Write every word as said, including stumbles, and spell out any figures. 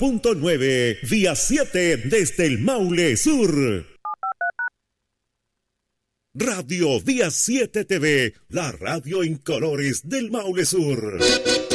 punto nueve, Vía siete desde el Maule Sur. Radio Vía siete T V, la radio en colores del Maule Sur.